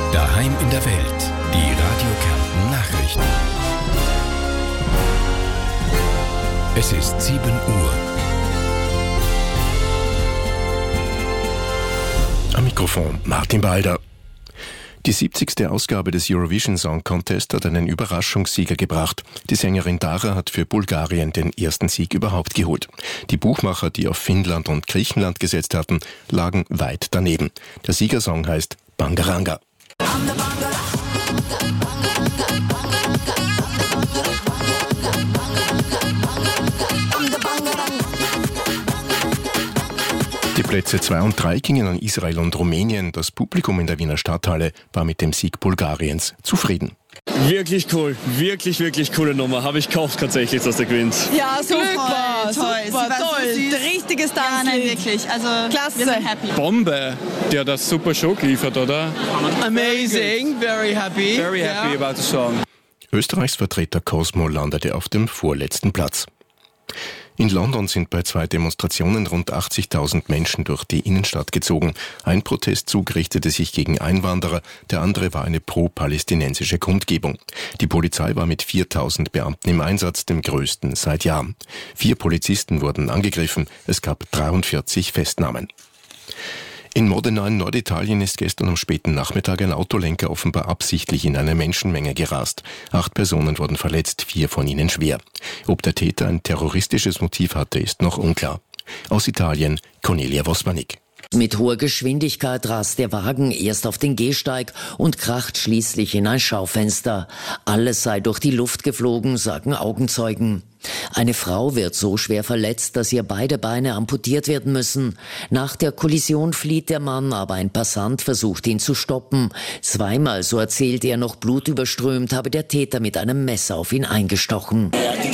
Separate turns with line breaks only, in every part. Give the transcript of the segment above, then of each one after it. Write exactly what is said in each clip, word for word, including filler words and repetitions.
Daheim in der Welt. Die Radio Kärnten Nachrichten. Es ist sieben Uhr. Am Mikrofon Martin Balder. Die siebzigste Ausgabe des Eurovision Song Contest hat einen Überraschungssieger gebracht. Die Sängerin Dara hat für Bulgarien den ersten Sieg überhaupt geholt. Die Buchmacher, die auf Finnland und Griechenland gesetzt hatten, lagen weit daneben. Der Siegersong heißt Bangaranga. Die Plätze zwei und drei gingen an Israel und Rumänien. Das Publikum in der Wiener Stadthalle war mit dem Sieg Bulgariens zufrieden.
Wirklich cool, wirklich, wirklich coole Nummer. Habe ich gehofft tatsächlich, dass der gewinnt.
Ja, super,
toll,
super, toll.
So
Richtiges
ja, nein,
Tanzlied.
wirklich. Also,
Klasse.
wir sind happy.
Bombe, der das super Show geliefert, oder?
Amazing, very happy.
Very happy
yeah.
about the song.
Österreichs Vertreter Cosmo landete auf dem vorletzten Platz. In London sind bei zwei Demonstrationen rund achtzigtausend Menschen durch die Innenstadt gezogen. Ein Protestzug richtete sich gegen Einwanderer, der andere war eine pro-palästinensische Kundgebung. Die Polizei war mit viertausend Beamten im Einsatz, dem größten seit Jahren. Vier Polizisten wurden angegriffen, es gab dreiundvierzig Festnahmen. In Modena in Norditalien ist gestern am späten Nachmittag ein Autolenker offenbar absichtlich in eine Menschenmenge gerast. Acht Personen wurden verletzt, vier von ihnen schwer. Ob der Täter ein terroristisches Motiv hatte, ist noch unklar. Aus Italien, Cornelia Wosmanik.
Mit hoher Geschwindigkeit rast der Wagen erst auf den Gehsteig und kracht schließlich in ein Schaufenster. Alles sei durch die Luft geflogen, sagen Augenzeugen. Eine Frau wird so schwer verletzt, dass ihr beide Beine amputiert werden müssen. Nach der Kollision flieht der Mann, aber ein Passant versucht ihn zu stoppen. Zweimal, so erzählt er, noch blutüberströmt, habe der Täter mit einem Messer auf ihn eingestochen.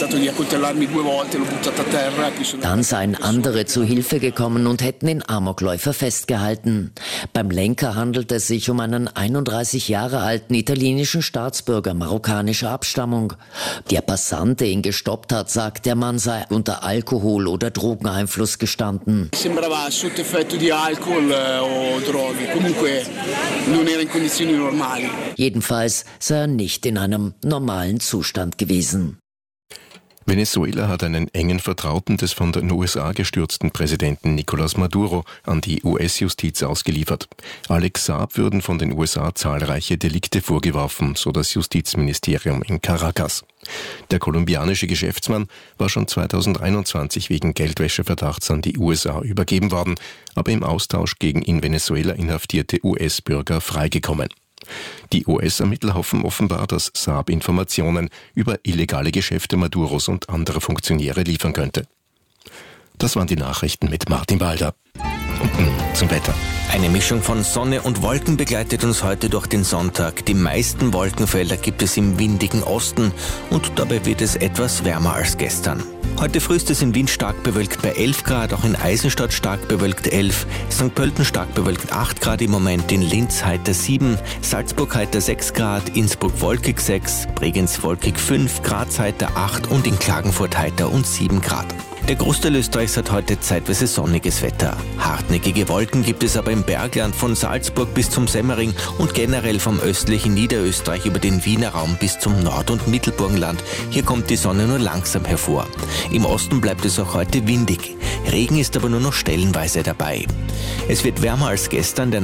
Dann seien andere zu Hilfe gekommen und hätten den Amokläufer festgehalten. Beim Lenker handelt es sich um einen einunddreißig Jahre alten italienischen Staatsbürger marokkanischer Abstammung. Der Passant, der ihn gestoppt hat, sagt, der Mann sei unter Alkohol- oder Drogeneinfluss gestanden.
Sembrava sotto effetto di alcol o droghe. Comunque non era in condizioni normali.
Jedenfalls sei er nicht in einem normalen Zustand gewesen.
Venezuela hat einen engen Vertrauten des von den U S A gestürzten Präsidenten Nicolás Maduro an die U S-Justiz ausgeliefert. Alex Saab würden von den U S A zahlreiche Delikte vorgeworfen, so das Justizministerium in Caracas. Der kolumbianische Geschäftsmann war schon zweitausendeinundzwanzig wegen Geldwäscheverdachts an die U S A übergeben worden, aber im Austausch gegen in Venezuela inhaftierte U S-Bürger freigekommen. Die U S-Ermittler hoffen offenbar, dass Saab Informationen über illegale Geschäfte Maduros und andere Funktionäre liefern könnte. Das waren die Nachrichten mit Martin Balder. Und nun zum Wetter.
Eine Mischung von Sonne und Wolken begleitet uns heute durch den Sonntag. Die meisten Wolkenfelder gibt es im windigen Osten und dabei wird es etwas wärmer als gestern. Heute früh ist es in Wien stark bewölkt bei elf Grad, auch in Eisenstadt stark bewölkt elf, Sankt Pölten stark bewölkt acht Grad im Moment, in Linz heiter sieben, Salzburg heiter sechs Grad, Innsbruck wolkig sechs, Bregenz wolkig fünf, Graz heiter acht und in Klagenfurt heiter und sieben Grad. Der Großteil Österreichs hat heute zeitweise sonniges Wetter. Hartnäckige Wolken gibt es aber im Bergland von Salzburg bis zum Semmering und generell vom östlichen Niederösterreich über den Wiener Raum bis zum Nord- und Mittelburgenland. Hier kommt die Sonne nur langsam hervor. Im Osten bleibt es auch heute windig. Regen ist aber nur noch stellenweise dabei. Es wird wärmer als gestern, der